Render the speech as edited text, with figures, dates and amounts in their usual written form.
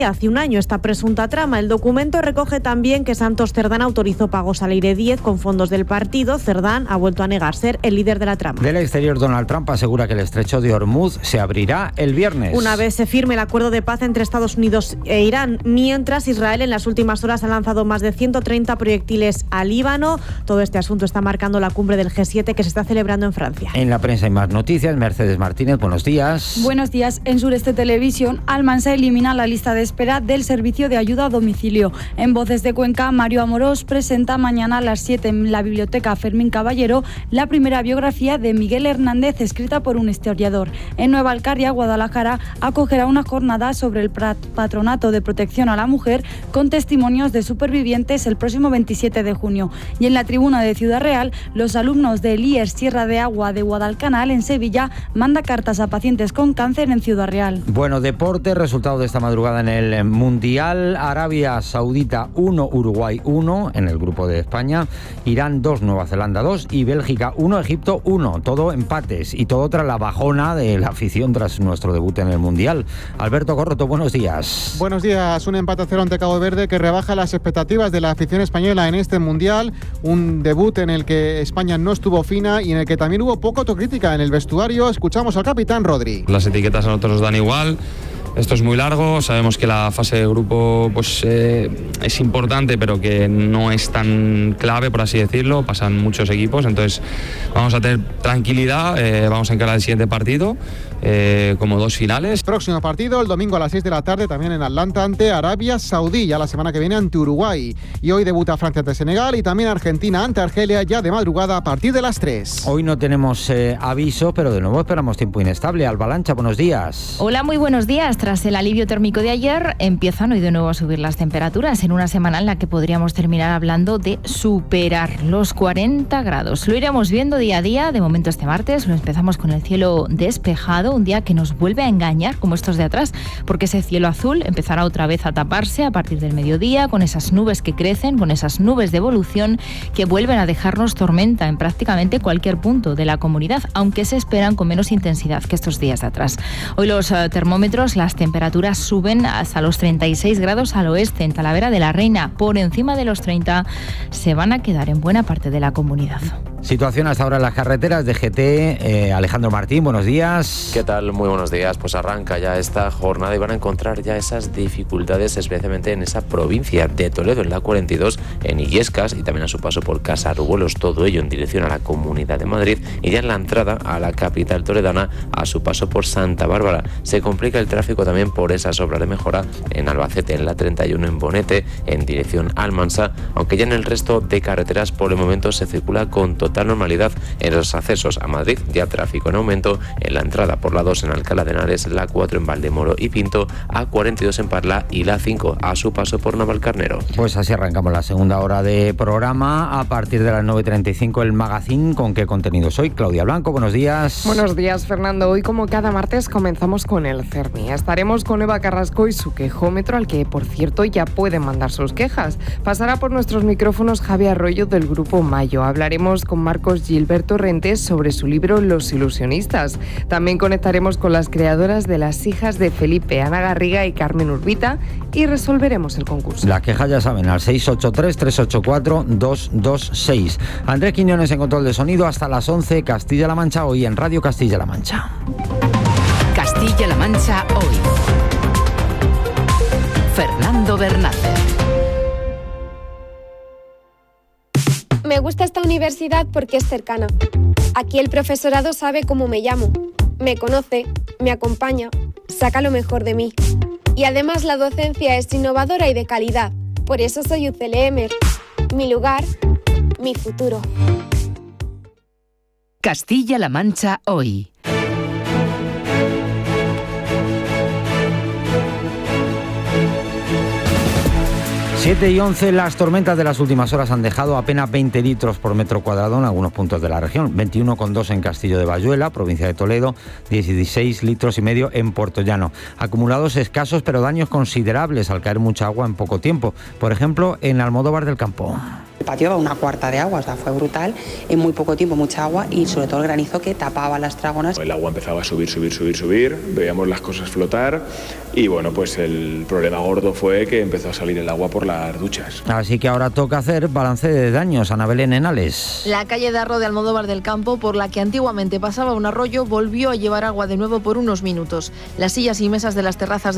Hace un año esta presunta trama. El documento recoge también que Santos Cerdán autorizó pagos al Aire 10 con fondos del partido. Cerdán ha vuelto a negar ser el líder de la trama. Del exterior, Donald Trump asegura que el estrecho de Hormuz se abrirá el viernes. Una vez se firme el acuerdo de paz entre Estados Unidos e Irán, mientras Israel en las últimas horas ha lanzado más de 130 proyectiles al Líbano. Todo este asunto está marcando la cumbre del G7 que se está celebrando en Francia. En la prensa hay más noticias. Mercedes Martínez, buenos días. Buenos días. En Sureste Televisión, Almansa elimina la lista de espera del servicio de ayuda a domicilio. En Voces de Cuenca, Mario Amorós presenta mañana a las 7 en la Biblioteca Fermín Caballero la primera biografía de Miguel Hernández, escrita por un historiador. En Nueva Alcarria, Guadalajara, acogerá una jornada sobre el Patronato de Protección a la Mujer con testimonios de supervivientes el próximo 27 de junio. Y en la tribuna de Ciudad Real, los alumnos del IER Sierra de Agua de Guadalcanal, en Sevilla, manda cartas a pacientes con cáncer en Ciudad Real. Bueno, deporte, resultado de esta madrugada en el Mundial: Arabia Saudita 1, Uruguay 1 en el grupo de España, Irán 2, Nueva Zelanda 2 y Bélgica 1, Egipto 1. Todo empates y todo tras la bajona de la afición tras nuestro debut en el Mundial. Alberto Corroto, buenos días. Buenos días. Un empate a 0 ante Cabo Verde que rebaja las expectativas de la afición española en este Mundial. Un debut en el que España no estuvo fina y en el que también hubo poca autocrítica en el vestuario. Escuchamos al capitán Rodri. Las etiquetas a nosotros nos dan igual. Esto es muy largo, sabemos que la fase de grupo pues, es importante, pero que no es tan clave, por así decirlo. Pasan muchos equipos, entonces vamos a tener tranquilidad, vamos a encarar el siguiente partido como dos finales. Próximo partido, el domingo a las 6 de la tarde, también en Atlanta, ante Arabia Saudí, ya la semana que viene ante Uruguay. Y hoy debuta Francia ante Senegal y también Argentina ante Argelia, ya de madrugada a partir de las 3. Hoy no tenemos aviso, pero de nuevo esperamos tiempo inestable. Alba Lancha, buenos días. Hola, muy buenos días. Tras el alivio térmico de ayer, empiezan hoy de nuevo a subir las temperaturas en una semana en la que podríamos terminar hablando de superar los 40 grados. Lo iremos viendo día a día. De momento este martes lo empezamos con el cielo despejado, un día que nos vuelve a engañar como estos de atrás, porque ese cielo azul empezará otra vez a taparse a partir del mediodía con esas nubes que crecen, con esas nubes de evolución que vuelven a dejarnos tormenta en prácticamente cualquier punto de la comunidad, aunque se esperan con menos intensidad que estos días de atrás. Hoy los termómetros, las temperaturas suben hasta los 36 grados al oeste, en Talavera de la Reina. Por encima de los 30 se van a quedar en buena parte de la comunidad. Situación hasta ahora en las carreteras de GT. Alejandro Martín, buenos días. ¿Qué tal? Muy buenos días. Pues arranca ya esta jornada y van a encontrar ya esas dificultades, especialmente en esa provincia de Toledo, en la 42, en Illescas y también a su paso por Casarubuelos, todo ello en dirección a la Comunidad de Madrid, y ya en la entrada a la capital toledana a su paso por Santa Bárbara. Se complica el tráfico también por esas obras de mejora en Albacete, en la 31 en Bonete, en dirección a Almansa, aunque ya en el resto de carreteras por el momento se circula con total normalidad. En los accesos a Madrid ya tráfico en aumento, en la entrada por la 2 en Alcalá de Henares, la 4 en Valdemoro y Pinto, A42 en Parla y la 5 a su paso por Navalcarnero. Pues así arrancamos la segunda hora de programa. A partir de las 9:35 el Magazine. ¿Con qué contenidos hoy? Claudia Blanco, buenos días. Buenos días, Fernando. Hoy, como cada martes, comenzamos con el CERMI. Estaremos con Eva Carrasco y su quejómetro, al que, por cierto, ya pueden mandar sus quejas. Pasará por nuestros micrófonos Javi Arroyo del Grupo Mayo. Hablaremos con Marcos Gilberto Rentes sobre su libro Los ilusionistas. También conectaremos con las creadoras de Las hijas de Felipe, Ana Garriga y Carmen Urbita, y resolveremos el concurso. Las quejas ya saben, al 683-384-226. Andrés Quiñones en control de sonido hasta las 11, Castilla-La Mancha, hoy en Radio Castilla-La Mancha. Castilla-La Mancha hoy. Fernando Bernácer. Me gusta esta universidad porque es cercana. Aquí el profesorado sabe cómo me llamo, me conoce, me acompaña, saca lo mejor de mí. Y además la docencia es innovadora y de calidad. Por eso soy UCLM. Mi lugar, mi futuro. Castilla-La Mancha hoy. 7:11, las tormentas de las últimas horas han dejado apenas 20 litros por metro cuadrado en algunos puntos de la región, 21,2 en Castillo de Bayuela, provincia de Toledo, 16 litros y medio en Puertollano. Acumulados escasos pero daños considerables al caer mucha agua en poco tiempo, por ejemplo en Almodóvar del Campo. patio una cuarta de agua, o sea, fue brutal, en muy poco tiempo mucha agua y sobre todo el granizo que tapaba las trágonas. El agua empezaba a subir, veíamos las cosas flotar y bueno, pues el problema gordo fue que empezó a salir el agua por las duchas. Así que ahora toca hacer balance de daños. Ana Belén Henales. La calle de Arro de Almodóvar del Campo, por la que antiguamente pasaba un arroyo, volvió a llevar agua de nuevo por unos minutos. Las sillas y mesas de las terrazas